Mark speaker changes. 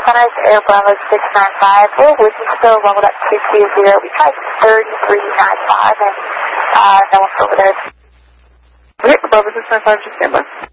Speaker 1: Sunrise Air Bravo 695. We're with you still leveled up 220. We tried 3395 and no one's over there.
Speaker 2: Okay, Bravo 695, just stand by.